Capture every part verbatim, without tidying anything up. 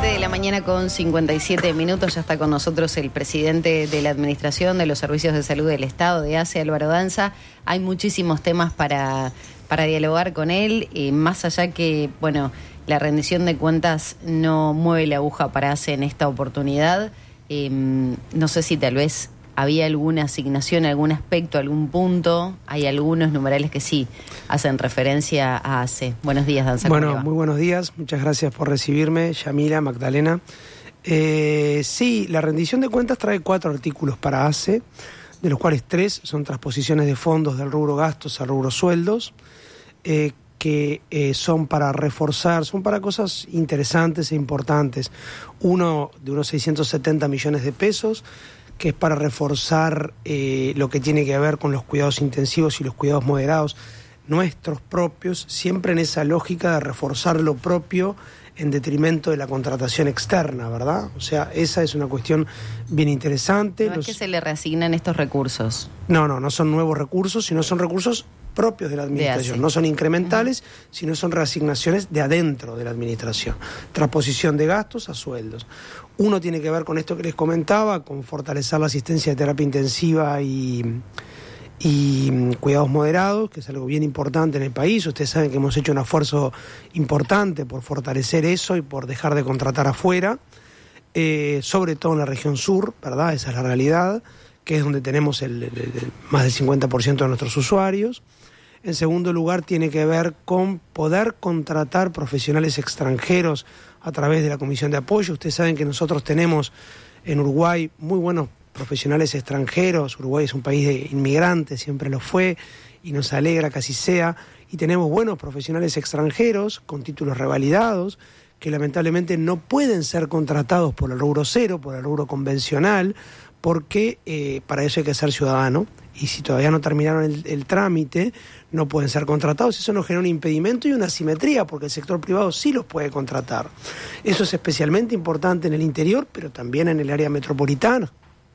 siete de la mañana con cincuenta y siete minutos, ya está con nosotros el presidente de la Administración de los Servicios de Salud del Estado, de A C E, Álvaro Danza. Hay muchísimos temas para, para dialogar con él, eh, más allá que, bueno, la rendición de cuentas no mueve la aguja para A C E en esta oportunidad. Eh, no sé si tal vez había alguna asignación, algún aspecto, algún punto. Hay algunos numerales que sí hacen referencia a A C E. Buenos días, Danza. Bueno, muy buenos días. Muchas gracias por recibirme, Yamila, Magdalena. Eh, sí, la rendición de cuentas trae cuatro artículos para A C E, de los cuales tres son transposiciones de fondos del rubro gastos al rubro sueldos, eh, que eh, son para reforzar, son para cosas interesantes e importantes. Uno de unos seiscientos setenta millones de pesos, que es para reforzar eh, lo que tiene que ver con los cuidados intensivos y los cuidados moderados nuestros propios, siempre en esa lógica de reforzar lo propio en detrimento de la contratación externa, ¿verdad? O sea, esa es una cuestión bien interesante. ¿No los... es que se le reasignan estos recursos? No, no, no son nuevos recursos, sino son recursos propios de la administración, de no son incrementales, uh-huh. sino son reasignaciones de adentro de la administración, transposición de gastos a sueldos. Uno tiene que ver con esto que les comentaba, con fortalecer la asistencia de terapia intensiva y, y cuidados moderados, que es algo bien importante en el país. Ustedes saben que hemos hecho un esfuerzo importante por fortalecer eso y por dejar de contratar afuera, eh, sobre todo en la región sur, ¿verdad? Esa es la realidad, que es donde tenemos el, el, el, más del cincuenta por ciento de nuestros usuarios. En segundo lugar, tiene que ver con poder contratar profesionales extranjeros a través de la Comisión de Apoyo. Ustedes saben que nosotros tenemos en Uruguay muy buenos profesionales extranjeros. Uruguay es un país de inmigrantes, siempre lo fue, y nos alegra que así sea. Y tenemos buenos profesionales extranjeros con títulos revalidados, que lamentablemente no pueden ser contratados por el rubro cero, por el rubro convencional, porque eh, para eso hay que ser ciudadano, y si todavía no terminaron el, el trámite, no pueden ser contratados. Eso nos genera un impedimento y una asimetría, porque el sector privado sí los puede contratar. Eso es especialmente importante en el interior, pero también en el área metropolitana.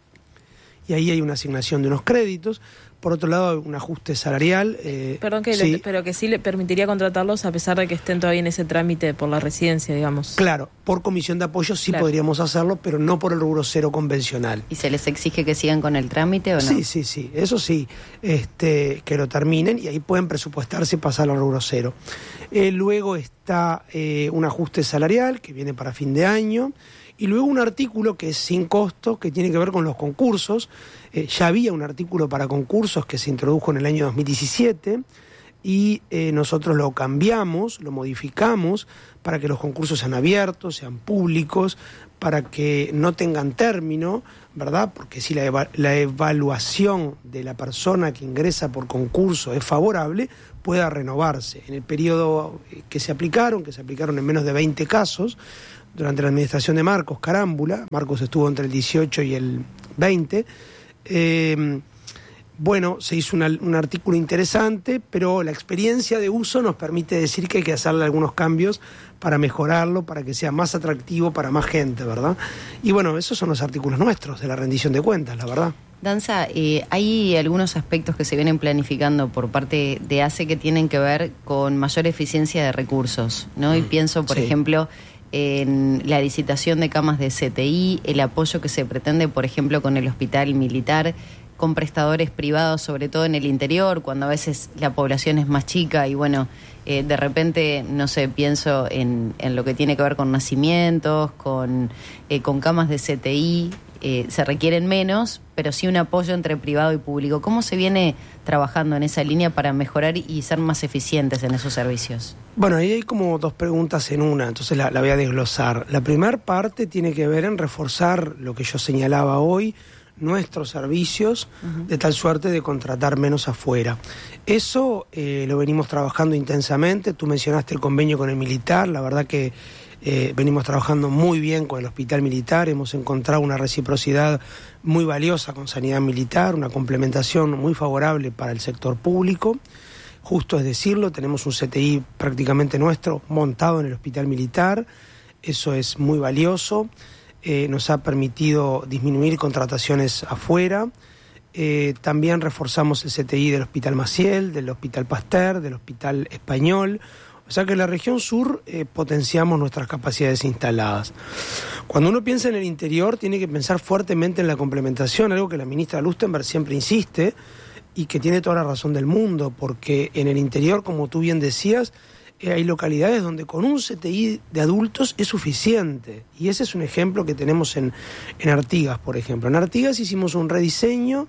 Y ahí hay una asignación de unos créditos. Por otro lado, un ajuste salarial. Eh, Perdón, que sí. le, pero que sí le permitiría contratarlos a pesar de que estén todavía en ese trámite por la residencia, digamos. Claro, por comisión de apoyo sí claro. podríamos hacerlo, pero no por el rubro cero convencional. ¿Y se les exige que sigan con el trámite o no? Sí, sí, sí, eso sí, este, que lo terminen y ahí pueden presupuestarse y pasar al rubro cero. Eh, luego está eh, un ajuste salarial que viene para fin de año. Y luego un artículo que es sin costo, que tiene que ver con los concursos. Eh, ya había un artículo para concursos que se introdujo en el año dos mil diecisiete y eh, nosotros lo cambiamos, lo modificamos para que los concursos sean abiertos, sean públicos, para que no tengan término, ¿verdad? Porque si la, eva- la evaluación de la persona que ingresa por concurso es favorable, pueda renovarse. En el periodo que se aplicaron, que se aplicaron en menos de veinte casos, durante la administración de Marcos Carámbula, Marcos estuvo entre el dieciocho y el veinte, eh, bueno, se hizo una, un artículo interesante, pero la experiencia de uso nos permite decir que hay que hacerle algunos cambios para mejorarlo, para que sea más atractivo para más gente, ¿verdad? Y bueno, esos son los artículos nuestros de la rendición de cuentas, la verdad. Danza, eh, hay algunos aspectos que se vienen planificando por parte de A C E que tienen que ver con mayor eficiencia de recursos, ¿no? Y pienso, por sí. ejemplo, en la licitación de camas de C T I, el apoyo que se pretende, por ejemplo, con el hospital militar, con prestadores privados, sobre todo en el interior, cuando a veces la población es más chica y bueno, eh, de repente, no sé, pienso en, en lo que tiene que ver con nacimientos, con, eh, con camas de C T I, eh, se requieren menos, pero sí un apoyo entre privado y público. ¿Cómo se viene trabajando en esa línea para mejorar y ser más eficientes en esos servicios? Bueno, ahí hay como dos preguntas en una, entonces la, la voy a desglosar. La primera parte tiene que ver en reforzar lo que yo señalaba hoy, nuestros servicios, uh-huh. de tal suerte de contratar menos afuera. Eso eh, lo venimos trabajando intensamente. Tú mencionaste el convenio con el militar, la verdad que eh, venimos trabajando muy bien con el hospital militar, hemos encontrado una reciprocidad muy valiosa con sanidad militar, una complementación muy favorable para el sector público. Justo es decirlo, tenemos un C T I prácticamente nuestro montado en el hospital militar, eso es muy valioso. Eh, nos ha permitido disminuir contrataciones afuera. Eh, también reforzamos el C T I del Hospital Maciel, del Hospital Pasteur, del Hospital Español. O sea que en la región sur eh, potenciamos nuestras capacidades instaladas. Cuando uno piensa en el interior, tiene que pensar fuertemente en la complementación, algo que la ministra Lustenberg siempre insiste y que tiene toda la razón del mundo, porque en el interior, como tú bien decías, eh, hay localidades donde con un C T I de adultos es suficiente. Y ese es un ejemplo que tenemos en, en Artigas, por ejemplo. En Artigas hicimos un rediseño,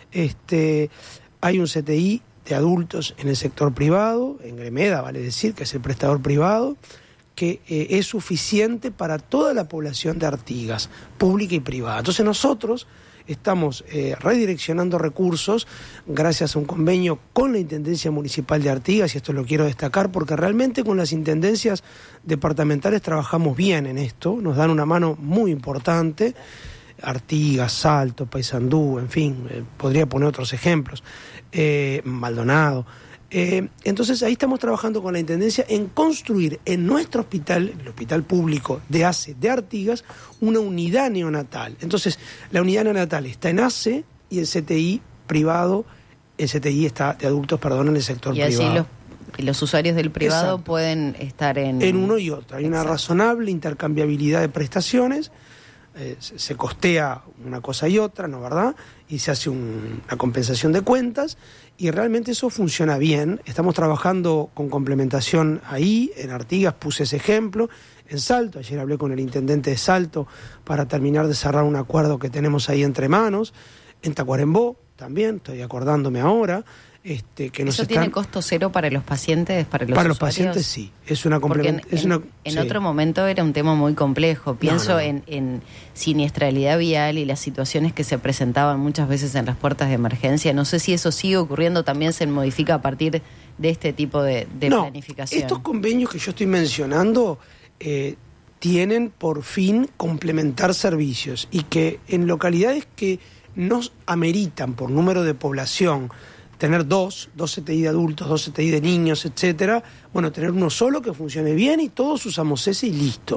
este, hay un C T I de adultos en el sector privado, en Gremeda, vale decir, que es el prestador privado, que eh, es suficiente para toda la población de Artigas, pública y privada. Entonces nosotros estamos eh, redireccionando recursos gracias a un convenio con la Intendencia Municipal de Artigas, y esto lo quiero destacar porque realmente con las intendencias departamentales trabajamos bien en esto, nos dan una mano muy importante. Artigas, Salto, Paysandú, en fin, eh, podría poner otros ejemplos, eh, Maldonado. Eh, entonces ahí estamos trabajando con la Intendencia en construir en nuestro hospital, el hospital público de A C E de Artigas, una unidad neonatal. Entonces la unidad neonatal está en A C E y el C T I privado, el C T I está de adultos, perdón, en el sector y privado. Y los, los usuarios del privado Exacto. pueden estar en... En uno y otro. Hay Exacto. una razonable intercambiabilidad de prestaciones. Eh, se costea una cosa y otra, ¿no verdad? Y se hace un, una compensación de cuentas y realmente eso funciona bien. Estamos trabajando con complementación ahí, en Artigas puse ese ejemplo, en Salto, ayer hablé con el intendente de Salto para terminar de cerrar un acuerdo que tenemos ahí entre manos, en Tacuarembó también, estoy acordándome ahora. Este, que nos ¿Eso están... tiene costo cero para los pacientes, para los Para usuarios? los pacientes sí, es una complementación. En, en, una... en sí. otro momento era un tema muy complejo. Pienso no, no. En, en siniestralidad vial y las situaciones que se presentaban muchas veces en las puertas de emergencia. No sé si eso sigue ocurriendo, también se modifica a partir de este tipo de, de no, planificación. Estos convenios que yo estoy mencionando eh, tienen por fin complementar servicios y que en localidades que no ameritan por número de población tener dos, dos C T I de adultos, dos C T I de niños, etcétera, bueno, tener uno solo que funcione bien y todos usamos ese y listo.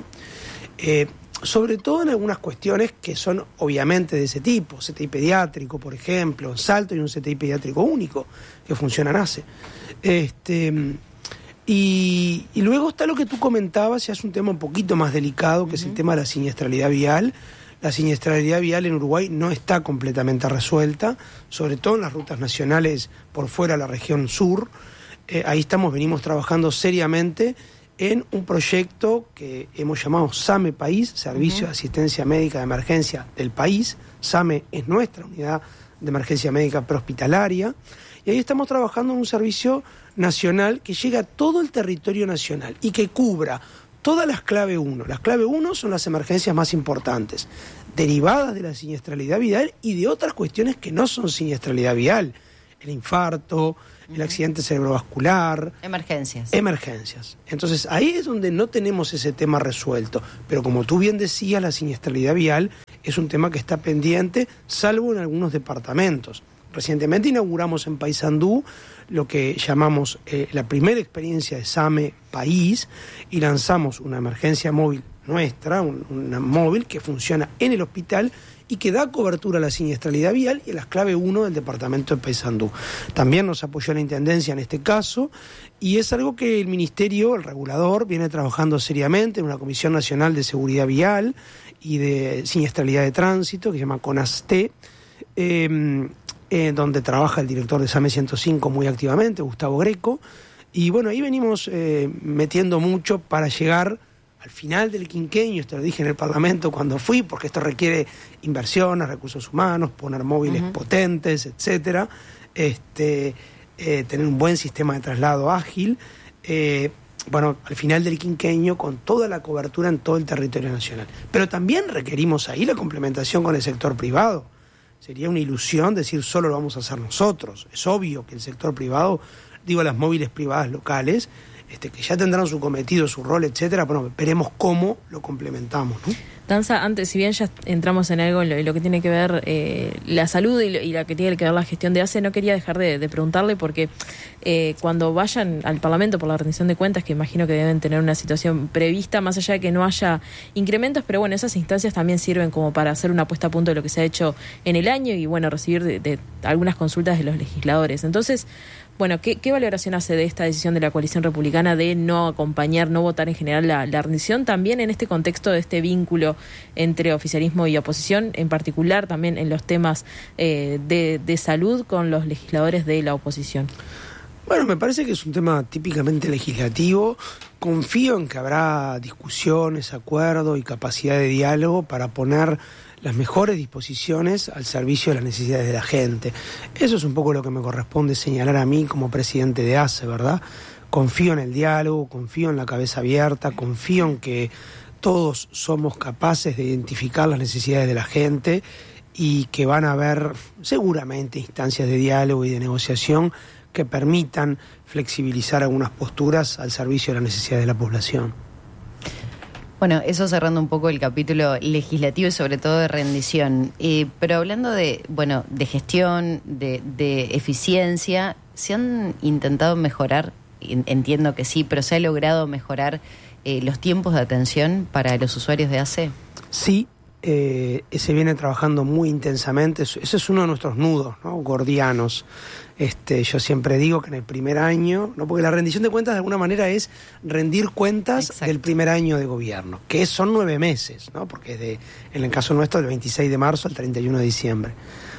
Eh, sobre todo en algunas cuestiones que son obviamente de ese tipo, C T I pediátrico, por ejemplo, en Salto hay un C T I pediátrico único que funciona en A C E. Este, y, y luego está lo que tú comentabas, y es un tema un poquito más delicado, que uh-huh. es el tema de la siniestralidad vial. La siniestralidad vial en Uruguay no está completamente resuelta, sobre todo en las rutas nacionales por fuera de la región sur. Eh, ahí estamos, venimos trabajando seriamente en un proyecto que hemos llamado SAME País, Servicio uh-huh. de Asistencia Médica de Emergencia del País. SAME es nuestra unidad de emergencia médica prehospitalaria. Y ahí estamos trabajando en un servicio nacional que llega a todo el territorio nacional y que cubra todas las clave uno. Las clave uno son las emergencias más importantes, derivadas de la siniestralidad vial y de otras cuestiones que no son siniestralidad vial. El infarto, uh-huh. el accidente cerebrovascular. Emergencias. Emergencias. Entonces ahí es donde no tenemos ese tema resuelto. Pero como tú bien decías, la siniestralidad vial es un tema que está pendiente, salvo en algunos departamentos. Recientemente inauguramos en Paysandú lo que llamamos eh, la primera experiencia de SAME País y lanzamos una emergencia móvil nuestra, un, una móvil que funciona en el hospital y que da cobertura a la siniestralidad vial y a las clave uno del departamento de Paysandú. También nos apoyó la Intendencia en este caso y es algo que el Ministerio, el regulador, viene trabajando seriamente en una Comisión Nacional de Seguridad Vial y de Siniestralidad de Tránsito que se llama CONASTE, eh, Eh, donde trabaja el director de SAME ciento cinco muy activamente, Gustavo Greco, y bueno, ahí venimos eh, metiendo mucho para llegar al final del quinquenio, esto lo dije en el Parlamento cuando fui, porque esto requiere inversiones, recursos humanos, poner móviles uh-huh. potentes, etcétera, este, eh, tener un buen sistema de traslado ágil, eh, bueno, al final del quinquenio con toda la cobertura en todo el territorio nacional. Pero también requerimos ahí la complementación con el sector privado. Sería una ilusión decir solo lo vamos a hacer nosotros. Es obvio que el sector privado, digo las móviles privadas locales, este, que ya tendrán su cometido, su rol, etcétera, bueno, veremos cómo lo complementamos, ¿no? Danza, antes, si bien ya entramos en algo en lo, en lo que tiene que ver eh, la salud y, lo, y la que tiene que ver la gestión de A C E, no quería dejar de, de preguntarle porque eh, cuando vayan al Parlamento por la rendición de cuentas, que imagino que deben tener una situación prevista, más allá de que no haya incrementos, pero bueno, esas instancias también sirven como para hacer una puesta a punto de lo que se ha hecho en el año y bueno, recibir de, de algunas consultas de los legisladores. Entonces, Bueno, ¿qué, qué valoración hace de esta decisión de la coalición republicana de no acompañar, no votar en general la, la rendición, también en este contexto de este vínculo entre oficialismo y oposición, en particular también en los temas eh, de, de salud con los legisladores de la oposición? Bueno, me parece que es un tema típicamente legislativo. Confío en que habrá discusiones, acuerdo y capacidad de diálogo para poner las mejores disposiciones al servicio de las necesidades de la gente. Eso es un poco lo que me corresponde señalar a mí como presidente de A C E, ¿verdad? Confío en el diálogo, confío en la cabeza abierta, confío en que todos somos capaces de identificar las necesidades de la gente y que van a haber seguramente instancias de diálogo y de negociación que permitan flexibilizar algunas posturas al servicio de las necesidades de la población. Bueno, eso cerrando un poco el capítulo legislativo y sobre todo de rendición. Eh, pero hablando de, bueno, de gestión, de, de eficiencia, ¿se han intentado mejorar? Entiendo que sí, pero ¿se ha logrado mejorar eh, los tiempos de atención para los usuarios de A C E? Sí, eh, se viene trabajando muy intensamente. Ese es uno de nuestros nudos, ¿no?, gordianos. Este, yo siempre digo que en el primer año, ¿no?, porque la rendición de cuentas de alguna manera es rendir cuentas Exacto. del primer año de gobierno, que son nueve meses, ¿no?, porque es de, en el caso nuestro, del veintiséis de marzo al treinta y uno de diciembre.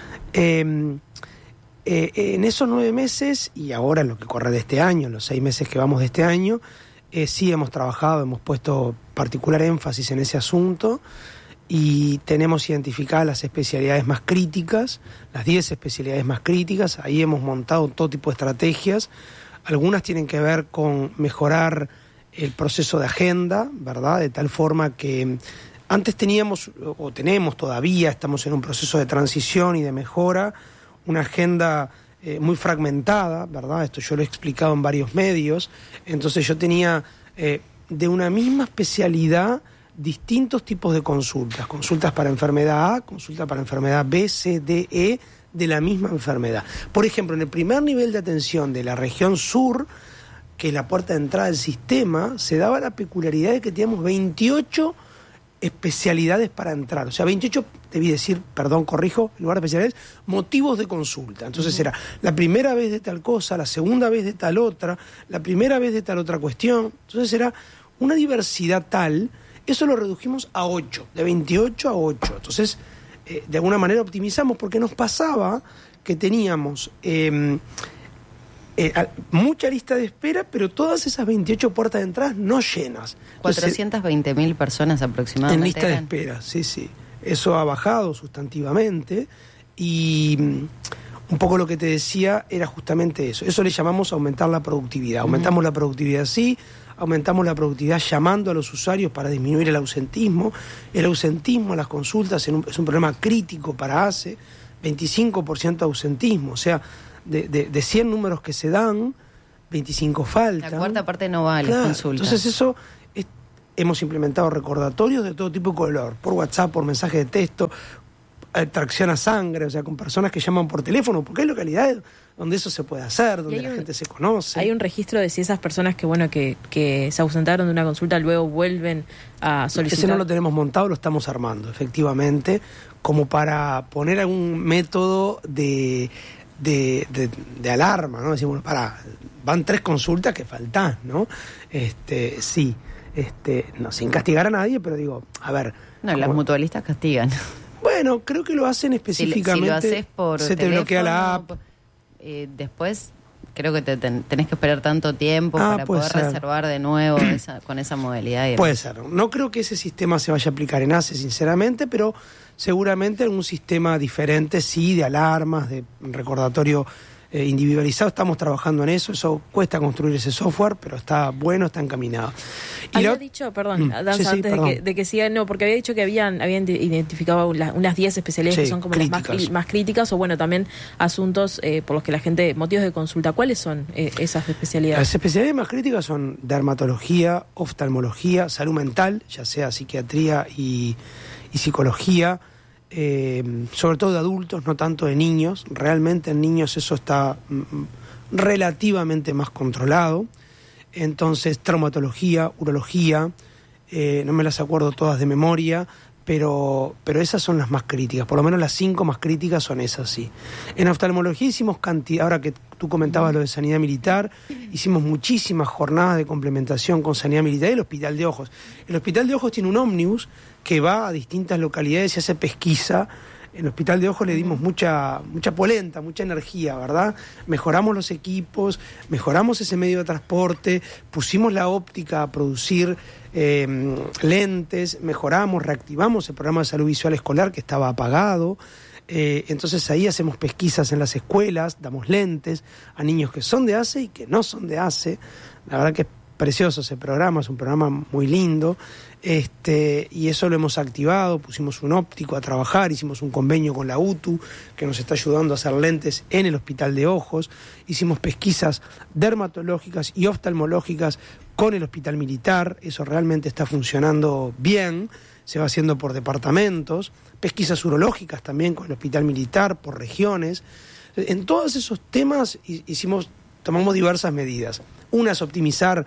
Eh, eh, en esos nueve meses, y ahora en lo que corre de este año, en los seis meses que vamos de este año, eh, sí hemos trabajado, hemos puesto particular énfasis en ese asunto, y tenemos identificadas las especialidades más críticas, las diez especialidades más críticas. Ahí hemos montado todo tipo de estrategias. Algunas tienen que ver con mejorar el proceso de agenda, ¿verdad?, de tal forma que antes teníamos, o tenemos todavía, estamos en un proceso de transición y de mejora, una agenda eh, muy fragmentada, ¿verdad? Esto yo lo he explicado en varios medios. Entonces yo tenía eh, de una misma especialidad distintos tipos de consultas, consultas para enfermedad A, consultas para enfermedad B, C, D, E, de la misma enfermedad. Por ejemplo, en el primer nivel de atención de la región sur, que es la puerta de entrada del sistema, se daba la peculiaridad de que teníamos veintiocho especialidades para entrar, o sea, veintiocho, debí decir, perdón, corrijo, en lugar de especialidades, motivos de consulta. Entonces uh-huh. era la primera vez de tal cosa, la segunda vez de tal otra, la primera vez de tal otra cuestión. Entonces era una diversidad tal. Eso lo redujimos a ocho, de veintiocho a ocho. Entonces, eh, de alguna manera optimizamos, porque nos pasaba que teníamos eh, eh, mucha lista de espera, pero todas esas veintiocho puertas de entrada no llenas. cuatrocientas veinte mil personas aproximadamente. En lista de espera, sí, sí. Eso ha bajado sustantivamente y un poco lo que te decía era justamente eso. Eso le llamamos aumentar la productividad. Aumentamos uh-huh. la productividad, sí. Aumentamos la productividad llamando a los usuarios para disminuir el ausentismo. El ausentismo en las consultas es un, es un problema crítico para A C E, veinticinco por ciento de ausentismo, o sea, de, de, de cien números que se dan, veinticinco faltan. La cuarta parte no va a las claro, consultas. Entonces eso, es, hemos implementado recordatorios de todo tipo de color, por WhatsApp, por mensaje de texto, tracción a sangre, o sea, con personas que llaman por teléfono, porque hay localidades donde eso se puede hacer, donde la un, gente se conoce. Hay un registro de si esas personas que, bueno, que, que se ausentaron de una consulta luego vuelven a solicitar. Ese no lo tenemos montado, lo estamos armando, efectivamente, como para poner algún método de, de, de, de alarma, ¿no? Decimos, bueno, pará, van tres consultas que faltan, ¿no? Este, sí, este, no, sin castigar a nadie, pero digo, a ver. No, como, las mutualistas castigan. Bueno, creo que lo hacen específicamente. Si, si lo haces por se teléfono, te bloquea la app. Eh, después creo que te ten, tenés que esperar tanto tiempo ah, para poder ser. reservar de nuevo esa, con esa modalidad. Puede ser. No creo que ese sistema se vaya a aplicar en A C E, sinceramente, pero seguramente algún sistema diferente, sí, de alarmas, de recordatorio eh, individualizado. Estamos trabajando en eso. Eso cuesta construir ese software, pero está bueno, está encaminado. Y había lo... dicho, perdón, Danza, sí, sí, antes perdón. De, que, de que siga, no, porque había dicho que habían, habían identificado la, unas diez especialidades sí, que son como críticas. las más, más críticas, o bueno, también asuntos eh, por los que la gente, motivos de consulta. ¿Cuáles son eh, esas especialidades? Las especialidades más críticas son dermatología, oftalmología, salud mental, ya sea psiquiatría y, y psicología, eh, sobre todo de adultos, no tanto de niños. Realmente en niños eso está mm, relativamente más controlado. Entonces, traumatología, urología, eh, no me las acuerdo todas de memoria, pero, pero esas son las más críticas, por lo menos las cinco más críticas son esas, sí. En oftalmología hicimos cantidad, ahora que tú comentabas lo de sanidad militar, hicimos muchísimas jornadas de complementación con sanidad militar y el Hospital de Ojos. El Hospital de Ojos tiene un ómnibus que va a distintas localidades y hace pesquisa. En el Hospital de Ojos le dimos mucha, mucha polenta, mucha energía, ¿verdad? Mejoramos los equipos, mejoramos ese medio de transporte, pusimos la óptica a producir eh, lentes, mejoramos, reactivamos el programa de salud visual escolar que estaba apagado. Eh, entonces ahí hacemos pesquisas en las escuelas, damos lentes a niños que son de A C E y que no son de A C E. La verdad que es precioso ese programa, es un programa muy lindo. Este, y eso lo hemos activado, pusimos un óptico a trabajar, hicimos un convenio con la U T U que nos está ayudando a hacer lentes en el Hospital de Ojos, hicimos pesquisas dermatológicas y oftalmológicas con el Hospital Militar, eso realmente está funcionando bien, se va haciendo por departamentos, pesquisas urológicas también con el Hospital Militar, por regiones. En todos esos temas hicimos, tomamos diversas medidas. Una es optimizar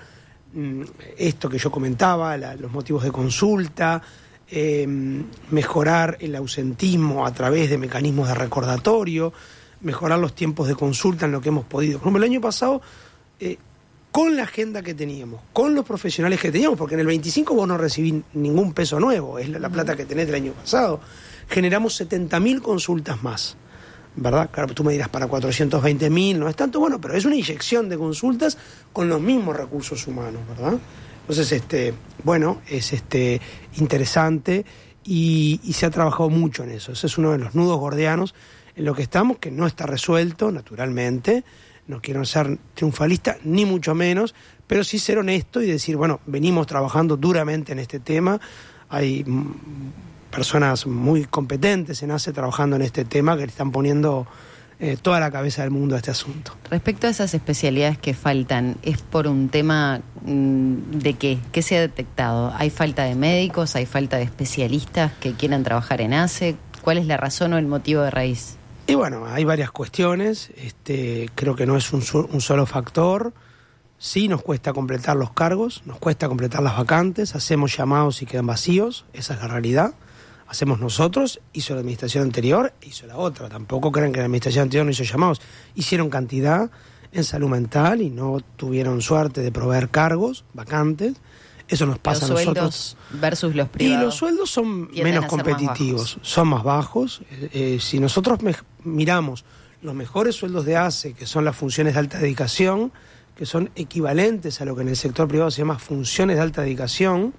esto que yo comentaba, la, los motivos de consulta, eh, mejorar el ausentismo a través de mecanismos de recordatorio, mejorar los tiempos de consulta en lo que hemos podido. Por ejemplo, el año pasado, eh, con la agenda que teníamos, con los profesionales que teníamos, porque en el veinticinco vos no recibís ningún peso nuevo, es la, la plata que tenés del año pasado, generamos setenta mil consultas más. ¿Verdad? Claro, tú me dirás para cuatrocientos veinte mil, no es tanto, bueno, pero es una inyección de consultas con los mismos recursos humanos, ¿verdad? Entonces, este, bueno, es este interesante y, y se ha trabajado mucho en eso. Ese es uno de los nudos gordianos en lo que estamos, que no está resuelto, naturalmente. No quiero ser triunfalista, ni mucho menos, pero sí ser honesto y decir, bueno, venimos trabajando duramente en este tema. Hay personas muy competentes en A C E trabajando en este tema que le están poniendo eh, toda la cabeza del mundo a este asunto. Respecto a esas especialidades que faltan, ¿es por un tema mmm, de qué? ¿Qué se ha detectado? ¿Hay falta de médicos? ¿Hay falta de especialistas que quieran trabajar en A C E? ¿Cuál es la razón o el motivo de raíz? Y bueno, hay varias cuestiones. Este, creo que no es un, un solo factor. Sí nos cuesta completar los cargos, nos cuesta completar las vacantes, hacemos llamados y quedan vacíos, esa es la realidad. Hacemos nosotros, hizo la administración anterior, hizo la otra. Tampoco crean que la administración anterior no hizo llamados. Hicieron cantidad en salud mental y no tuvieron suerte de proveer cargos, vacantes. Eso nos pasa los a nosotros. Los sueldos versus los privados. Y los sueldos son menos competitivos, más son más bajos. Eh, eh, si nosotros me, miramos los mejores sueldos de A C E, que son las funciones de alta dedicación, que son equivalentes a lo que en el sector privado se llama funciones de alta dedicación,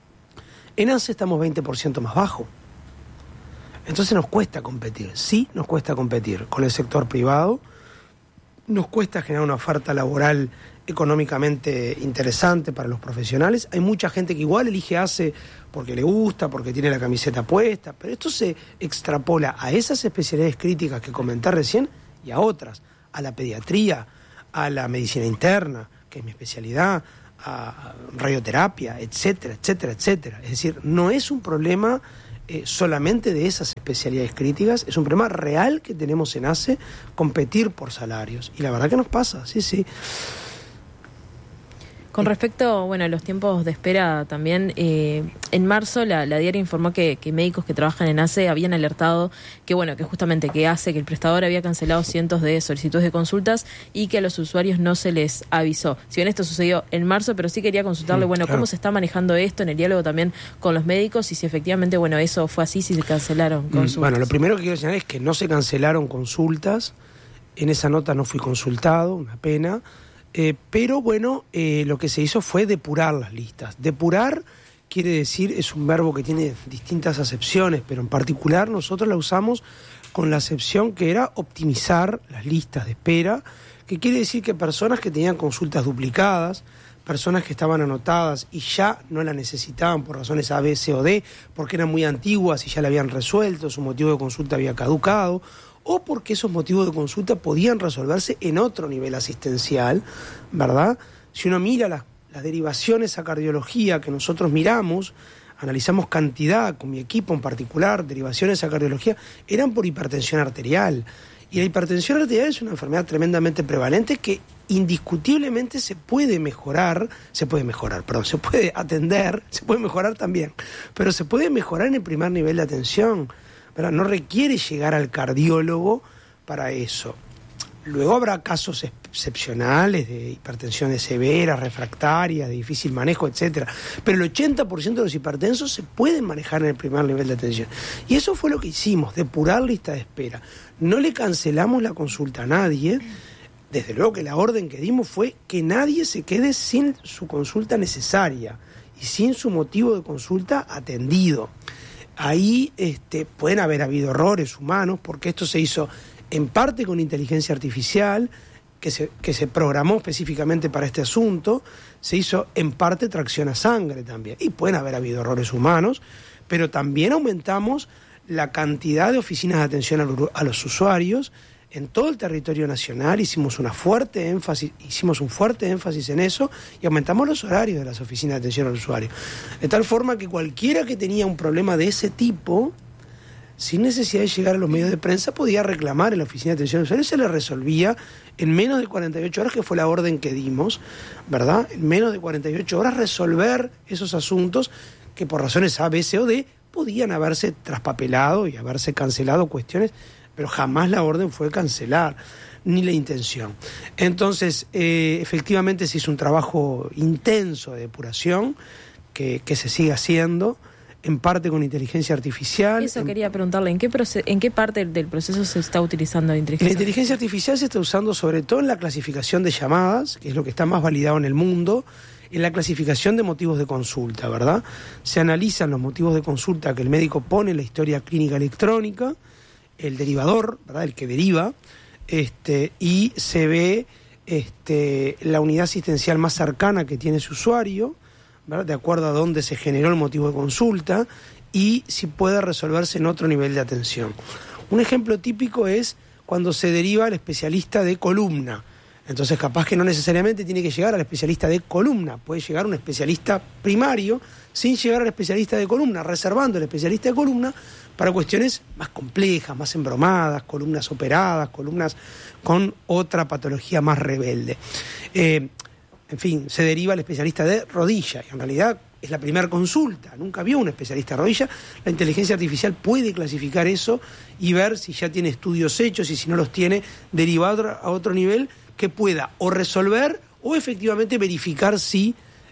en A C E estamos veinte por ciento más bajo. Entonces nos cuesta competir, sí nos cuesta competir con el sector privado, nos cuesta generar una oferta laboral económicamente interesante para los profesionales. Hay mucha gente que igual elige A C E porque le gusta, porque tiene la camiseta puesta, pero esto se extrapola a esas especialidades críticas que comenté recién y a otras, a la pediatría, a la medicina interna, que es mi especialidad, a radioterapia, etcétera, etcétera, etcétera. Es decir, no es un problema eh, solamente de esas especialidades críticas, es un problema real que tenemos en A C E, competir por salarios. Y la verdad que nos pasa, sí, sí. Con respecto, bueno, a los tiempos de espera también, eh, en marzo la, la diaria informó que, que médicos que trabajan en A C E habían alertado que, bueno, que justamente que A C E, que el prestador había cancelado cientos de solicitudes de consultas y que a los usuarios no se les avisó. Si bien esto sucedió en marzo, pero sí quería consultarle, bueno, claro, cómo se está manejando esto en el diálogo también con los médicos y si efectivamente, bueno, eso fue así, si se cancelaron consultas. Bueno, lo primero que quiero señalar es que no se cancelaron consultas, en esa nota no fui consultado, una pena. Eh, pero bueno, eh, lo que se hizo fue depurar las listas. Depurar quiere decir, es un verbo que tiene distintas acepciones, pero en particular nosotros la usamos con la acepción que era optimizar las listas de espera, que quiere decir que personas que tenían consultas duplicadas, personas que estaban anotadas y ya no la necesitaban por razones A, B, C o D, porque eran muy antiguas y ya la habían resuelto, su motivo de consulta había caducado, o porque esos motivos de consulta podían resolverse en otro nivel asistencial, ¿verdad? Si uno mira las, las derivaciones a cardiología que nosotros miramos, analizamos cantidad, con mi equipo en particular, derivaciones a cardiología, eran por hipertensión arterial. Y la hipertensión arterial es una enfermedad tremendamente prevalente que indiscutiblemente se puede mejorar, se puede mejorar, perdón, se puede atender, se puede mejorar también, pero se puede mejorar en el primer nivel de atención, ¿verdad? No requiere llegar al cardiólogo para eso. Luego habrá casos excepcionales de hipertensiones severas, refractarias, de difícil manejo, etcétera. Pero el ochenta por ciento de los hipertensos se pueden manejar en el primer nivel de atención. Y eso fue lo que hicimos, depurar lista de espera. No le cancelamos la consulta a nadie. Desde luego que la orden que dimos fue que nadie se quede sin su consulta necesaria y sin su motivo de consulta atendido. Ahí este, pueden haber habido errores humanos, porque esto se hizo en parte con inteligencia artificial, que se, que se programó específicamente para este asunto, se hizo en parte tracción a sangre también. Y pueden haber habido errores humanos, pero también aumentamos la cantidad de oficinas de atención a, a los usuarios en todo el territorio nacional. Hicimos una fuerte énfasis, hicimos un fuerte énfasis en eso y aumentamos los horarios de las oficinas de atención al usuario. De tal forma que cualquiera que tenía un problema de ese tipo, sin necesidad de llegar a los medios de prensa, podía reclamar en la oficina de atención al usuario, se le resolvía en menos de cuarenta y ocho horas, que fue la orden que dimos, ¿verdad? En menos de cuarenta y ocho horas resolver esos asuntos que por razones A, B, C o D podían haberse traspapelado y haberse cancelado cuestiones, pero jamás la orden fue cancelar, ni la intención. Entonces, eh, efectivamente se hizo un trabajo intenso de depuración que, que se sigue haciendo, en parte con inteligencia artificial. Eso en... quería preguntarle, ¿en qué, proce- ¿en qué parte del proceso se está utilizando la inteligencia artificial? La inteligencia artificial se está usando sobre todo en la clasificación de llamadas, que es lo que está más validado en el mundo, en la clasificación de motivos de consulta, ¿verdad? Se analizan los motivos de consulta que el médico pone en la historia clínica electrónica, el derivador, ¿verdad? El que deriva, este, y se ve este, la unidad asistencial más cercana que tiene su usuario, ¿verdad? De acuerdo a dónde se generó el motivo de consulta y si puede resolverse en otro nivel de atención. Un ejemplo típico es cuando se deriva al especialista de columna. Entonces capaz que no necesariamente tiene que llegar al especialista de columna, puede llegar un especialista primario sin llegar al especialista de columna, reservando el especialista de columna para cuestiones más complejas, más embromadas, columnas operadas, columnas con otra patología más rebelde. Eh, En fin, se deriva al especialista de rodilla, y en realidad es la primera consulta, nunca vio un especialista de rodilla. La inteligencia artificial puede clasificar eso y ver si ya tiene estudios hechos y si no los tiene, derivar a otro nivel que pueda o resolver o efectivamente verificar si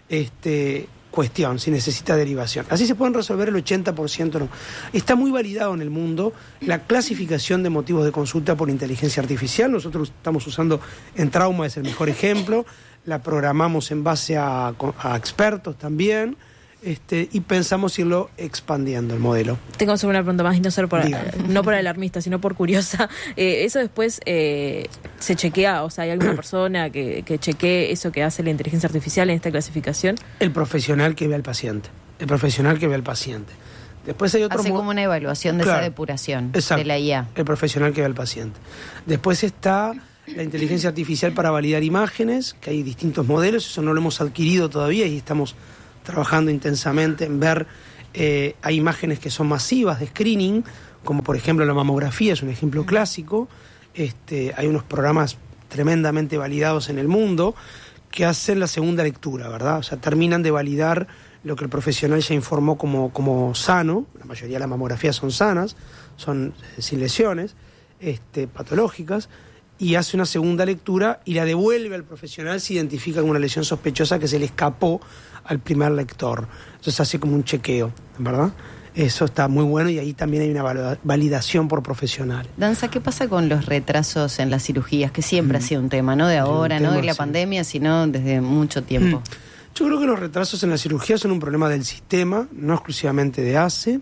este, cuestión, si necesita derivación. Así se pueden resolver el ochenta por ciento. No. Está muy validado en el mundo la clasificación de motivos de consulta por inteligencia artificial. Nosotros estamos usando en trauma, es el mejor ejemplo. La programamos en base a, a expertos también, este, y pensamos irlo expandiendo el modelo. Tengo una pregunta más, y no solo por, no por alarmista, sino por curiosa. Eh, ¿Eso después eh, se chequea? O sea, ¿hay alguna persona que, que chequee eso que hace la inteligencia artificial en esta clasificación? El profesional que ve al paciente. El profesional que ve al paciente. Después hay otro Hace mo- como una evaluación de claro, esa depuración, exacto, de la I A. El profesional que ve al paciente. Después está la inteligencia artificial para validar imágenes, que hay distintos modelos, eso no lo hemos adquirido todavía y estamos trabajando intensamente en ver, eh, hay imágenes que son masivas de screening, como por ejemplo la mamografía, es un ejemplo clásico. Este, hay unos programas tremendamente validados en el mundo que hacen la segunda lectura, ¿verdad? O sea, terminan de validar lo que el profesional ya informó como, como sano. La mayoría de las mamografías son sanas, son eh, sin lesiones este, patológicas, y hace una segunda lectura y la devuelve al profesional si identifica alguna lesión sospechosa que se le escapó al primer lector. Entonces hace como un chequeo, ¿verdad? Eso está muy bueno y ahí también hay una validación por profesional. Danza, ¿qué pasa con los retrasos en las cirugías? Que siempre mm. ha sido un tema, no de ahora, tema, no de la sí. pandemia, sino desde mucho tiempo. Mm. Yo creo que los retrasos en la cirugía son un problema del sistema, no exclusivamente de A C E.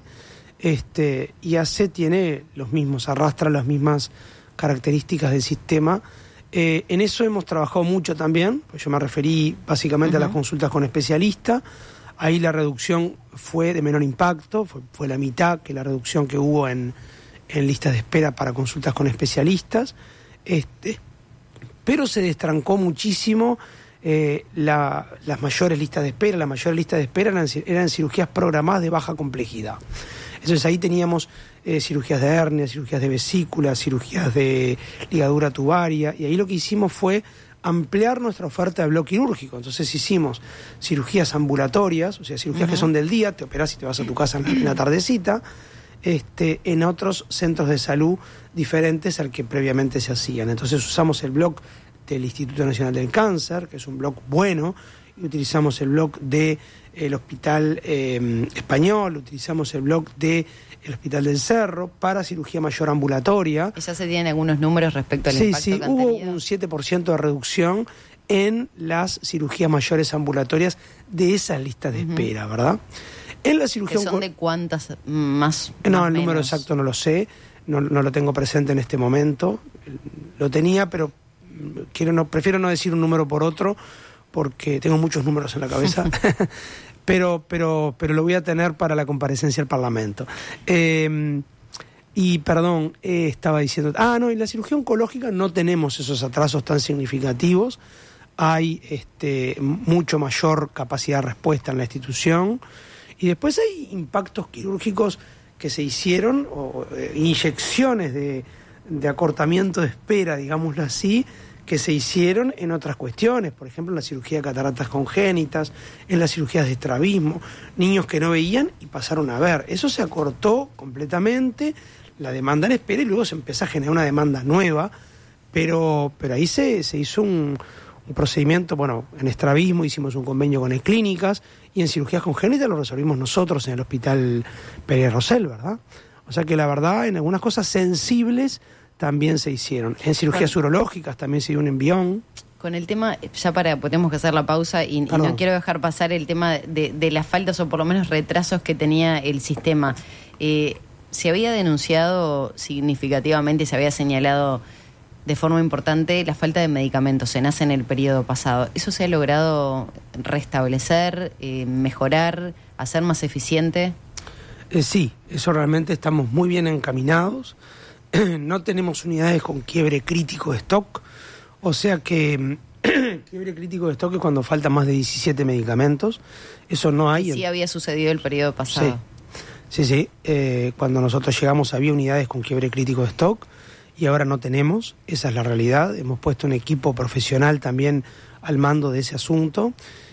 Este, y A C E tiene los mismos, arrastra las mismas características del sistema. Eh, en eso hemos trabajado mucho también, pues yo me referí básicamente uh-huh. a las consultas con especialistas. Ahí la reducción fue de menor impacto, fue, fue la mitad que la reducción que hubo en, en listas de espera para consultas con especialistas. Este, pero se destrancó muchísimo eh, la, las mayores listas de espera. Las mayores listas de espera eran, eran cirugías programadas de baja complejidad. Entonces ahí teníamos eh, cirugías de hernia, cirugías de vesícula, cirugías de ligadura tubaria, y ahí lo que hicimos fue ampliar nuestra oferta de bloque quirúrgico. Entonces hicimos cirugías ambulatorias, o sea, cirugías uh-huh. que son del día, te operás y te vas a tu casa en la, en la tardecita, este, en otros centros de salud diferentes al que previamente se hacían. Entonces usamos el bloque del Instituto Nacional del Cáncer, que es un bloque bueno, y utilizamos el bloque del Hospital eh, Español, utilizamos el bloque del Hospital del Cerro para cirugía mayor ambulatoria. ¿Y ya se tienen algunos números respecto al sí, impacto sí, que han hubo tenido? un siete por ciento de reducción en las cirugías mayores ambulatorias de esas listas de uh-huh. espera, ¿verdad? En la cirugía ¿Que son de cuántas más? No, más el número menos? exacto no lo sé, no, no lo tengo presente en este momento. Lo tenía, pero quiero no, prefiero no decir un número por otro, porque tengo muchos números en la cabeza, pero, pero, pero lo voy a tener para la comparecencia al Parlamento. Eh, y perdón, eh, estaba diciendo... Ah, no, en la cirugía oncológica no tenemos esos atrasos tan significativos. Hay este, mucho mayor capacidad de respuesta en la institución. Y después hay impactos quirúrgicos que se hicieron, o eh, inyecciones de, de acortamiento de espera, digámoslo así, que se hicieron en otras cuestiones, por ejemplo en la cirugía de cataratas congénitas, en las cirugías de estrabismo, niños que no veían y pasaron a ver. Eso se acortó completamente, la demanda en espera, y luego se empezó a generar una demanda nueva, pero, pero ahí se, se hizo un, un procedimiento, bueno, en estrabismo hicimos un convenio con Eclínicas, y en cirugías congénitas lo resolvimos nosotros en el Hospital Pérez Rosell, ¿verdad? O sea que la verdad, en algunas cosas sensibles también se hicieron. En cirugías bueno, urológicas también se dio un envión. Con el tema, ya para, tenemos que hacer la pausa y, y no quiero dejar pasar el tema de, de las faltas o por lo menos retrasos que tenía el sistema. Eh, se había denunciado significativamente, se había señalado de forma importante la falta de medicamentos en ACE en el periodo pasado. ¿Eso se ha logrado restablecer, eh, mejorar, hacer más eficiente? Eh, sí, eso realmente estamos muy bien encaminados. No tenemos unidades con quiebre crítico de stock, o sea que quiebre crítico de stock es cuando faltan más de diecisiete medicamentos, eso no hay. Sí, en... había sucedido el periodo pasado. Sí, sí, sí. Eh, cuando nosotros llegamos había unidades con quiebre crítico de stock y ahora no tenemos, esa es la realidad. Hemos puesto un equipo profesional también al mando de ese asunto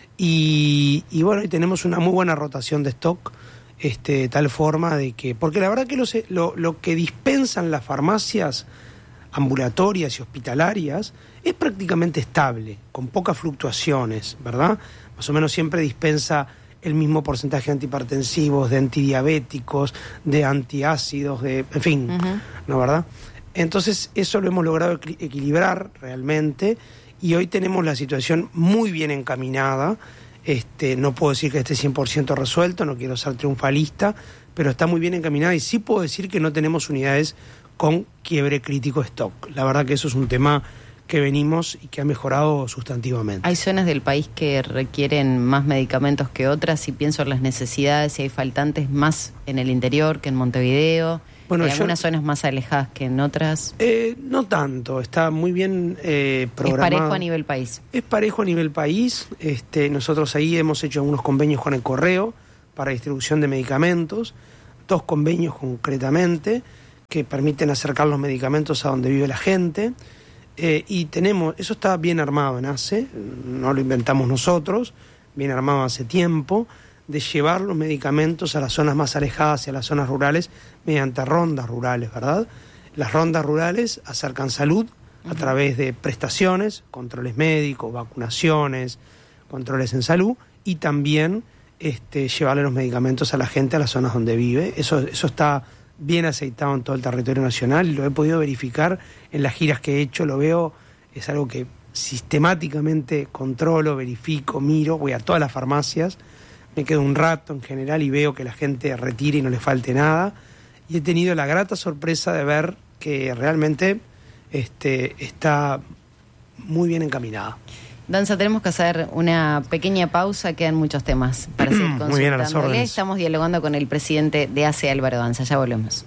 y, y bueno, y tenemos una muy buena rotación de stock. Este, de tal forma de que, porque la verdad que lo, lo, lo que dispensan las farmacias ambulatorias y hospitalarias es prácticamente estable, con pocas fluctuaciones, ¿verdad? Más o menos siempre dispensa el mismo porcentaje de antihipertensivos, de antidiabéticos, de antiácidos, de, en fin, uh-huh. ¿no, verdad? Entonces eso lo hemos logrado equi- equilibrar realmente y hoy tenemos la situación muy bien encaminada. Este, no puedo decir que esté cien por ciento resuelto, no quiero ser triunfalista, pero está muy bien encaminada y sí puedo decir que no tenemos unidades con quiebre crítico de stock. La verdad que eso es un tema que venimos y que ha mejorado sustantivamente. ¿Hay zonas del país que requieren más medicamentos que otras? Si pienso en las necesidades, si hay faltantes más en el interior que en Montevideo. Bueno, ¿hay algunas yo, zonas más alejadas que en otras? Eh, no tanto, está muy bien eh, programado. ¿Es parejo a nivel país? Es parejo a nivel país. Este, nosotros ahí hemos hecho unos convenios con el Correo para distribución de medicamentos, dos convenios concretamente que permiten acercar los medicamentos a donde vive la gente. Eh, y tenemos, eso está bien armado en ACE, no lo inventamos nosotros, bien armado hace tiempo, de llevar los medicamentos a las zonas más alejadas y a las zonas rurales mediante rondas rurales, ¿verdad? Las rondas rurales acercan salud a través de prestaciones, controles médicos, vacunaciones, controles en salud y también este, llevarle los medicamentos a la gente a las zonas donde vive. Eso, eso está bien aceitado en todo el territorio nacional y lo he podido verificar en las giras que he hecho, lo veo, es algo que sistemáticamente controlo, verifico, miro, voy a todas las farmacias, me quedo un rato en general y veo que la gente retire y no le falte nada. Y he tenido la grata sorpresa de ver que realmente este, está muy bien encaminada. Danza, tenemos que hacer una pequeña pausa, quedan muchos temas para seguir consultándole. Muy bien, a las órdenes. Estamos dialogando con el presidente de ACE, Álvaro Danza. Ya volvemos.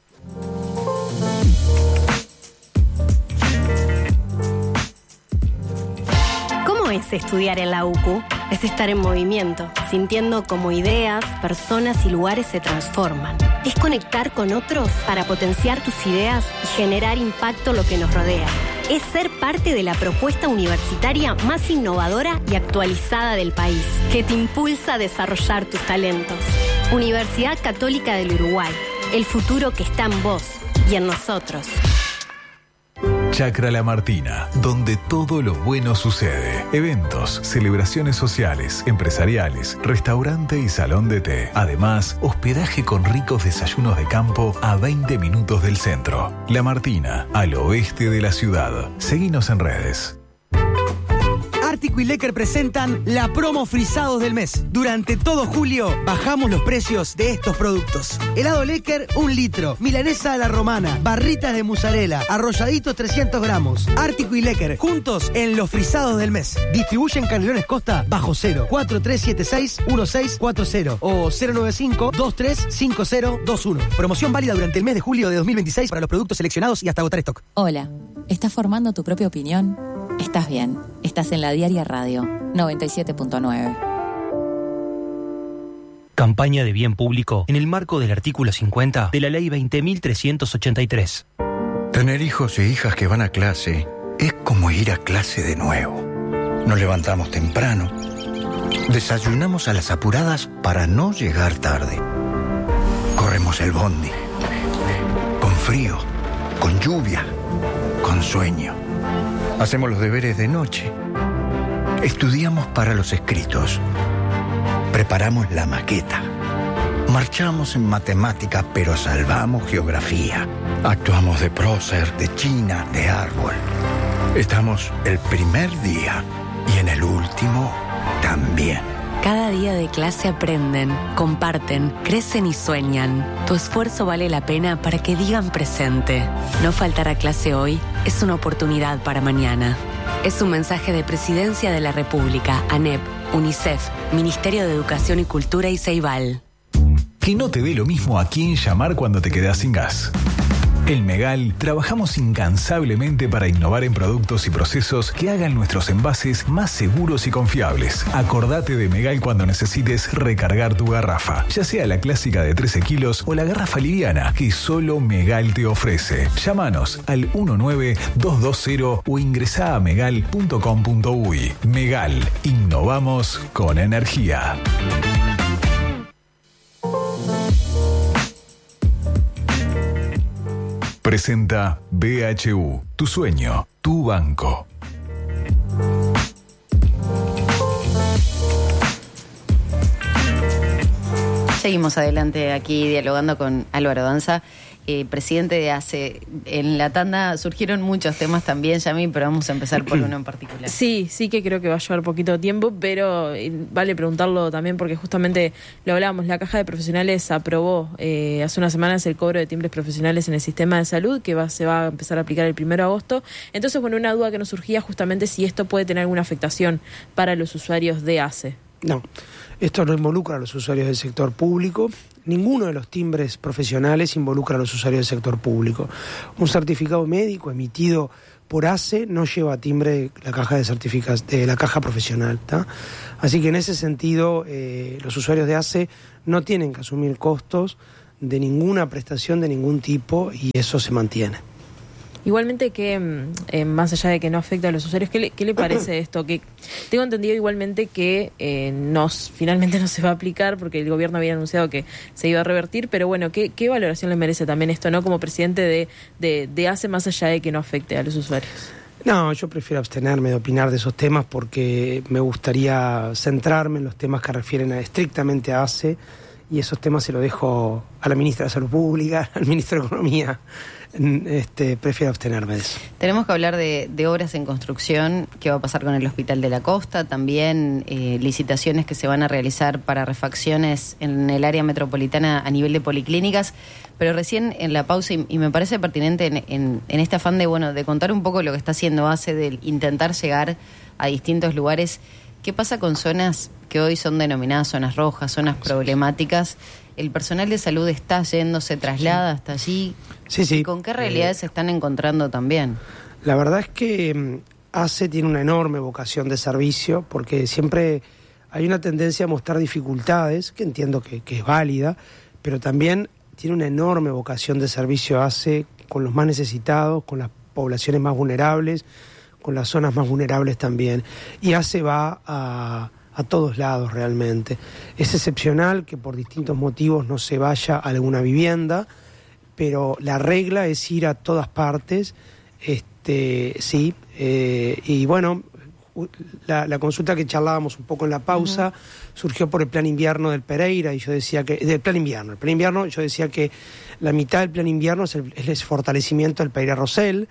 ¿Cómo es estudiar en la U C U? Es estar en movimiento, sintiendo cómo ideas, personas y lugares se transforman. Es conectar con otros para potenciar tus ideas y generar impacto en lo que nos rodea. es ser parte de la propuesta universitaria más innovadora y actualizada del país, que te impulsa a desarrollar tus talentos. Universidad Católica del Uruguay, el futuro que está en vos y en nosotros. Chacra La Martina, donde todo lo bueno sucede. Eventos, celebraciones sociales, empresariales, restaurante y salón de té. Además, hospedaje con ricos desayunos de campo a veinte minutos del centro. La Martina, al oeste de la ciudad. Seguinos en redes. Ártico y Lecker presentan la promo frisados del mes. Durante todo julio bajamos los precios de estos productos. Helado Lecker, un litro. Milanesa a la romana. Barritas de mozzarella. Arrolladitos trescientos gramos. Ártico y Lecker, juntos en los frisados del mes. Distribuyen Canelones Costa bajo cero. cuatro tres siete seis uno seis cuatro cero o cero nueve cinco dos tres cinco cero dos uno. Promoción válida durante el mes de julio de dos mil veintiséis para los productos seleccionados y hasta agotar stock. Hola, ¿estás formando tu propia opinión? Estás bien, estás en la Diaria Radio noventa y siete punto nueve. Campaña de bien público en el marco del artículo cincuenta de la Ley veinte mil trescientos ochenta y tres. Tener hijos e hijas que van a clase es como ir a clase de nuevo. Nos levantamos temprano, desayunamos a las apuradas para no llegar tarde. Corremos el bondi, con frío, con lluvia, con sueño. Hacemos los deberes de noche. Estudiamos para los escritos. Preparamos la maqueta. Marchamos en matemática, pero salvamos geografía. Actuamos de prócer, de china, de árbol. Estamos el primer día y en el último también. Cada día de clase aprenden, comparten, crecen y sueñan. Tu esfuerzo vale la pena para que digan presente. No faltar a clase hoy es una oportunidad para mañana. Es un mensaje de Presidencia de la República, ANEP, UNICEF, Ministerio de Educación y Cultura y Ceibal. Que no te dé lo mismo a quién llamar cuando te quedás sin gas. En Megal trabajamos incansablemente para innovar en productos y procesos que hagan nuestros envases más seguros y confiables. Acordate de Megal cuando necesites recargar tu garrafa, ya sea la clásica de trece kilos o la garrafa liviana que solo Megal te ofrece. Llámanos al uno nueve dos dos cero o ingresá a megal punto com punto uy. Megal, innovamos con energía. Presenta B H U, tu sueño, tu banco. Seguimos adelante aquí dialogando con Álvaro Danza, eh, presidente de ACE. En la tanda surgieron muchos temas también, Yami, pero vamos a empezar por uno en particular. Sí, sí que creo que va a llevar poquito tiempo, pero vale preguntarlo también porque justamente lo hablábamos, la Caja de Profesionales aprobó eh, hace unas semanas el cobro de timbres profesionales en el sistema de salud, que va, se va a empezar a aplicar el primero de agosto. Entonces, bueno, una duda que nos surgía justamente si esto puede tener alguna afectación para los usuarios de ACE. No, esto no involucra a los usuarios del sector público. Ninguno de los timbres profesionales involucra a los usuarios del sector público. Un certificado médico emitido por ACE no lleva timbre la caja de certificados de la caja profesional, ¿tá? Así que en ese sentido eh, los usuarios de ACE no tienen que asumir costos de ninguna prestación de ningún tipo y eso se mantiene. Igualmente que, eh, más allá de que no afecta a los usuarios, ¿qué le, qué le parece esto? Que tengo entendido igualmente que eh, nos, finalmente no se va a aplicar porque el gobierno había anunciado que se iba a revertir, pero bueno, ¿qué, qué valoración le merece también esto, no, como presidente de, de, de ACE, más allá de que no afecte a los usuarios? No, yo prefiero abstenerme de opinar de esos temas porque me gustaría centrarme en los temas que refieren a, estrictamente a ACE, y esos temas se los dejo a la ministra de Salud Pública, al ministro de Economía. Este, prefiero abstenerme de eso. Tenemos que hablar de, de obras en construcción, qué va a pasar con el Hospital de la Costa, también eh, licitaciones que se van a realizar para refacciones en el área metropolitana a nivel de policlínicas, pero recién en la pausa, y, y me parece pertinente en, en, en este afán de, bueno, de contar un poco lo que está haciendo ACE, de intentar llegar a distintos lugares. ¿Qué pasa con zonas que hoy son denominadas zonas rojas, zonas problemáticas? ¿El personal de salud está yendo, se traslada hasta allí? Sí, sí. ¿Y con qué realidades eh, se están encontrando también? La verdad es que ACE tiene una enorme vocación de servicio porque siempre hay una tendencia a mostrar dificultades, que entiendo que, que es válida, pero también tiene una enorme vocación de servicio ACE con los más necesitados, con las poblaciones más vulnerables, con las zonas más vulnerables también. Y A C E va a, a todos lados realmente. Es excepcional que por distintos motivos no se vaya a alguna vivienda, pero la regla es ir a todas partes, este, sí, eh, y bueno, la, la consulta que charlábamos un poco en la pausa uh-huh. surgió por el plan invierno del Pereira, y yo decía que, del plan invierno, el plan invierno, yo decía que la mitad del plan invierno es el, es el fortalecimiento del Pereira Rosell,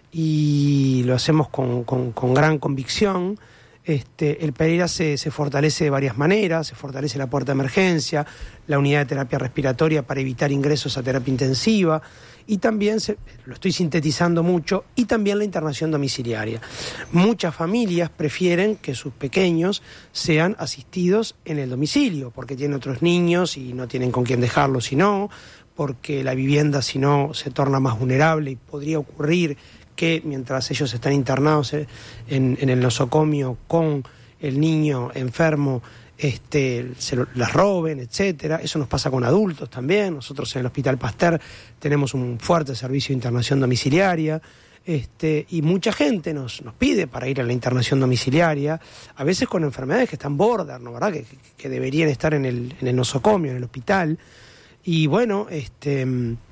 y lo hacemos con, con, con gran convicción. Este, el Pereira se, se fortalece de varias maneras, se fortalece la puerta de emergencia, la unidad de terapia respiratoria para evitar ingresos a terapia intensiva, y también, se, lo estoy sintetizando mucho, y también la internación domiciliaria. Muchas familias prefieren que sus pequeños sean asistidos en el domicilio, porque tienen otros niños y no tienen con quién dejarlos, si no, porque la vivienda si no se torna más vulnerable, y podría ocurrir que mientras ellos están internados en, en el nosocomio con el niño enfermo, este, se lo, las roben, etcétera. Eso nos pasa con adultos también. Nosotros en el Hospital Pasteur tenemos un fuerte servicio de internación domiciliaria, este, y mucha gente nos, nos pide para ir a la internación domiciliaria, a veces con enfermedades que están border, ¿no? ¿Verdad? Que, que, que deberían estar en el, en el nosocomio, en el hospital. Y bueno, este,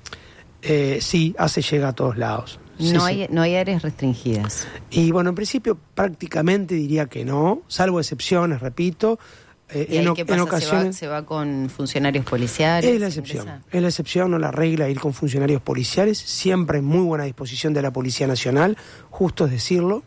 eh, sí, hace llega a todos lados. Sí, no, sí. hay, no hay áreas restringidas. Y bueno, en principio prácticamente diría que no, salvo excepciones, repito. Eh, ¿Y ahí en, qué pasa? en ocasiones, ¿Se va, se va con funcionarios policiales? Es la excepción, ingresa? es la excepción, no la regla ir con funcionarios policiales, siempre en muy buena disposición de la Policía Nacional, justo es decirlo,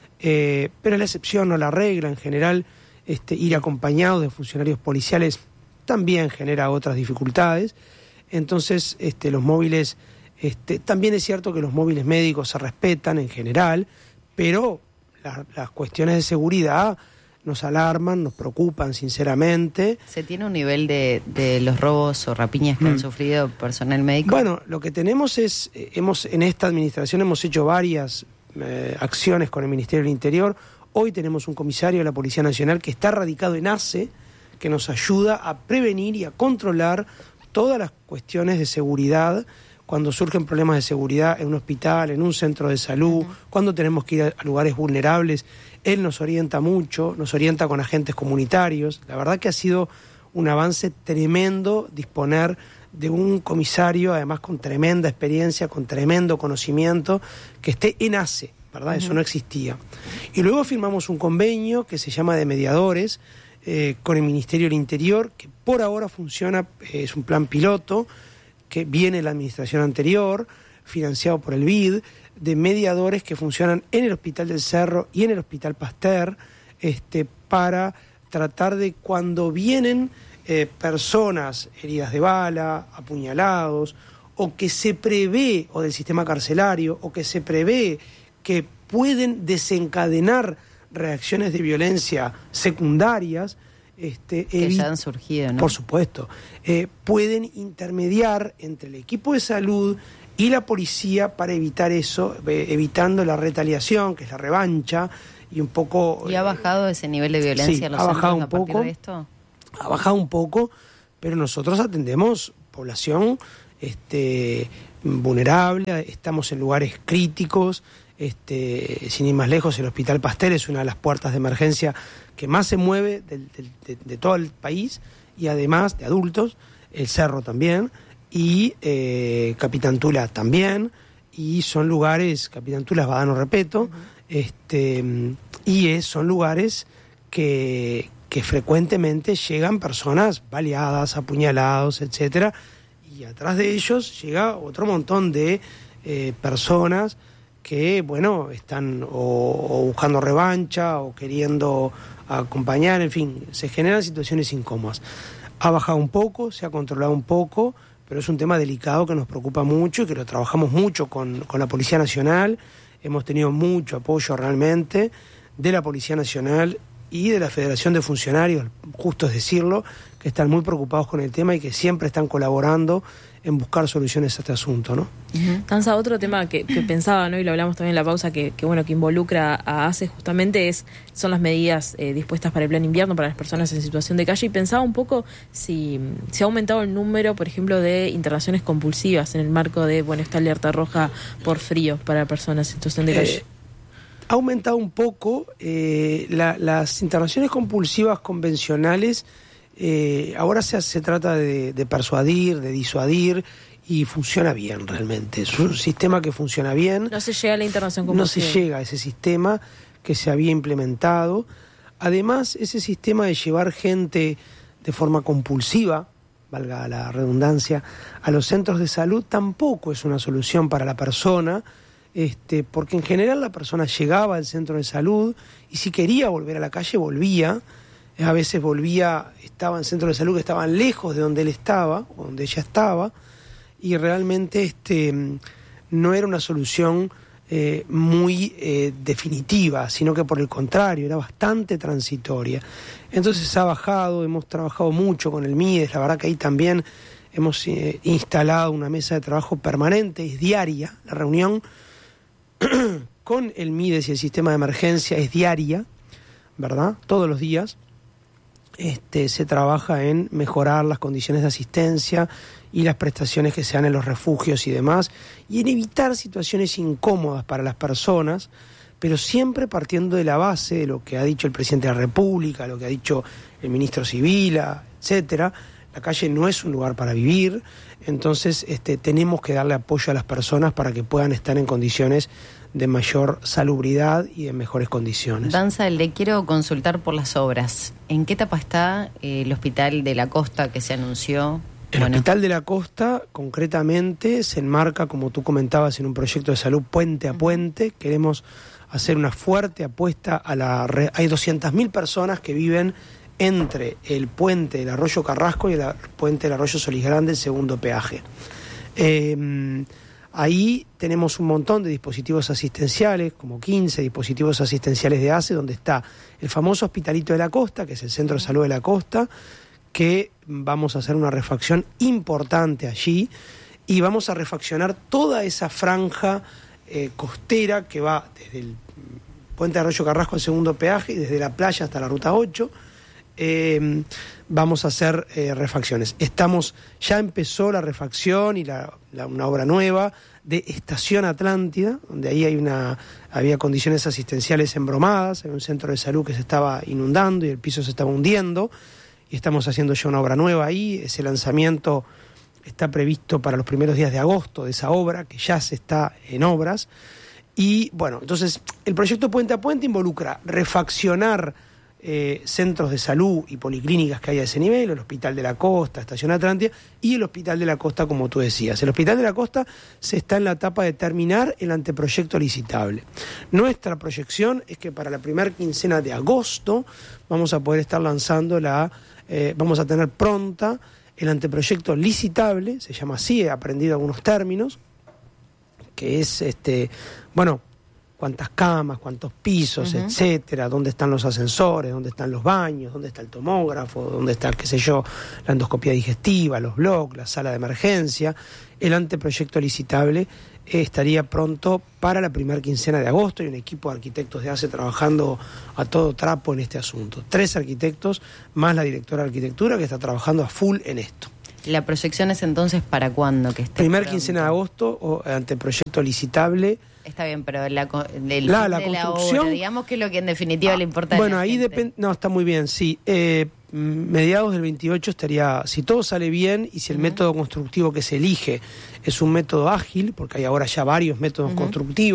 eh, pero es la excepción, no la regla. En general, este, ir acompañado de funcionarios policiales también genera otras dificultades. Entonces, este, los móviles... Este, también es cierto que los móviles médicos se respetan en general, pero la, las cuestiones de seguridad nos alarman, nos preocupan sinceramente. ¿Se tiene un nivel de, de los robos o rapiñas que mm. han sufrido personal médico? Bueno, lo que tenemos es, eh, hemos en esta administración hemos hecho varias eh, acciones con el Ministerio del Interior. Hoy tenemos un comisario de la Policía Nacional que está radicado en A C E, que nos ayuda a prevenir y a controlar todas las cuestiones de seguridad cuando surgen problemas de seguridad en un hospital, en un centro de salud, uh-huh. cuando tenemos que ir a lugares vulnerables. Él nos orienta mucho, nos orienta con agentes comunitarios. La verdad que ha sido un avance tremendo disponer de un comisario, además con tremenda experiencia, con tremendo conocimiento, que esté en A C E, ¿verdad? Uh-huh. Eso no existía. Y luego firmamos un convenio que se llama de mediadores eh, con el Ministerio del Interior, que por ahora funciona, eh, es un plan piloto, que viene la administración anterior, financiado por el B I D, de mediadores que funcionan en el Hospital del Cerro y en el Hospital Pasteur, este, para tratar de cuando vienen eh, personas heridas de bala, apuñalados, o que se prevé, o del sistema carcelario, o que se prevé que pueden desencadenar reacciones de violencia secundarias, Este, que evi- ya han surgido, ¿no? Por supuesto. Eh, pueden intermediar entre el equipo de salud y la policía para evitar eso, eh, evitando la retaliación, que es la revancha, y un poco... ¿Y ha bajado ese nivel de violencia sí, en los ha bajado centros un a partir poco, de esto? Ha bajado un poco, pero nosotros atendemos población este, vulnerable, estamos en lugares críticos. Este, sin ir más lejos, el Hospital Pasteur es una de las puertas de emergencia que más se mueve de, de, de, de todo el país, y además de adultos, el Cerro también, y eh, Capitán Tula también, y son lugares, Capitán Tula es Badano Repeto, uh-huh. este, y es, son lugares que, que frecuentemente llegan personas baleadas, apuñalados, etcétera, y atrás de ellos llega otro montón de eh, personas que, bueno, están o, o buscando revancha o queriendo acompañar, en fin, se generan situaciones incómodas. Ha bajado un poco, se ha controlado un poco, pero es un tema delicado que nos preocupa mucho y que lo trabajamos mucho con, con la Policía Nacional. Hemos tenido mucho apoyo realmente de la Policía Nacional y de la Federación de Funcionarios, justo es decirlo, que están muy preocupados con el tema y que siempre están colaborando en buscar soluciones a este asunto, ¿no? Uh-huh. Tanza, otro tema que, que pensaba, ¿no? Y lo hablamos también en la pausa, que, que bueno, que involucra a ACE justamente es, son las medidas eh, dispuestas para el plan invierno para las personas en situación de calle, y pensaba un poco si se ha aumentado el número, por ejemplo, de internaciones compulsivas en el marco de, bueno, esta alerta roja por frío para personas en situación de calle. Eh, ha aumentado un poco eh, la, las internaciones compulsivas convencionales. Eh, ahora se, se trata de, de persuadir, de disuadir, y funciona bien realmente. Es un sistema que funciona bien. No se llega a la internación compulsiva. No se llega a ese sistema que se había implementado. Además, ese sistema de llevar gente de forma compulsiva, valga la redundancia, a los centros de salud tampoco es una solución para la persona, este, porque en general la persona llegaba al centro de salud y si quería volver a la calle, volvía. A veces volvía, estaba en centros de salud que estaban lejos de donde él estaba, o donde ella estaba, y realmente este, no era una solución eh, muy eh, definitiva, sino que por el contrario, era bastante transitoria. Entonces ha bajado, hemos trabajado mucho con el MIDES, la verdad que ahí también hemos eh, instalado una mesa de trabajo permanente, es diaria, la reunión con el MIDES y el sistema de emergencia es diaria, ¿verdad? Todos los días. Este, se trabaja en mejorar las condiciones de asistencia y las prestaciones que se dan en los refugios y demás, y en evitar situaciones incómodas para las personas, pero siempre partiendo de la base de lo que ha dicho el presidente de la República, lo que ha dicho el ministro Sibila, etcétera. La calle no es un lugar para vivir, entonces este, tenemos que darle apoyo a las personas para que puedan estar en condiciones de mayor salubridad y de mejores condiciones. Danza, le quiero consultar por las obras. ¿En qué etapa está eh, el Hospital de la Costa que se anunció? El bueno. Hospital de la Costa, concretamente, se enmarca, como tú comentabas, en un proyecto de salud puente a puente. Queremos hacer una fuerte apuesta a la... Re... Hay doscientas mil personas que viven entre el puente del Arroyo Carrasco y el puente del Arroyo Solís Grande, el segundo peaje. Eh, ahí tenemos un montón de dispositivos asistenciales, como quince dispositivos asistenciales de ACE, donde está el famoso Hospitalito de la Costa, que es el Centro de Salud de la Costa, que vamos a hacer una refacción importante allí, y vamos a refaccionar toda esa franja eh, costera que va desde el puente de Arroyo Carrasco al segundo peaje y desde la playa hasta la ruta ocho. Eh, vamos a hacer eh, refacciones. Estamos, ya empezó la refacción y la, la, una obra nueva de Estación Atlántida, donde ahí hay una, había condiciones asistenciales embromadas, hay un centro de salud que se estaba inundando y el piso se estaba hundiendo, y estamos haciendo ya una obra nueva ahí. Ese lanzamiento está previsto para los primeros días de agosto de esa obra, que ya se está en obras. Y bueno, entonces el proyecto Puente a Puente involucra refaccionar Eh, centros de salud y policlínicas que hay a ese nivel, el Hospital de la Costa, Estación Atlántida y el Hospital de la Costa, como tú decías. El Hospital de la Costa se está en la etapa de terminar el anteproyecto licitable. Nuestra proyección es que para la primera quincena de agosto vamos a poder estar lanzando la, eh, vamos a tener pronta el anteproyecto licitable, se llama así, he aprendido algunos términos, que es, este, bueno, cuántas camas, cuántos pisos, uh-huh. etcétera, dónde están los ascensores, dónde están los baños, dónde está el tomógrafo, dónde está, qué sé yo, la endoscopía digestiva, los blocs, la sala de emergencia. El anteproyecto licitable eh, estaría pronto para la primera quincena de agosto, y un equipo de arquitectos de ACE trabajando a todo trapo en este asunto. Tres arquitectos, más la directora de arquitectura, que está trabajando a full en esto. ¿La proyección es entonces para cuándo? Que esté Primera quincena de agosto, o anteproyecto licitable. Está bien, pero la, el la, la de construcción, la obra, digamos que es lo que en definitiva ah, le importa. Bueno, a la ahí depende. No, está muy bien, sí. Eh, mediados del veintiocho estaría, si todo sale bien y si el uh-huh. método constructivo que se elige es un método ágil, porque hay ahora ya varios métodos uh-huh. constructivos.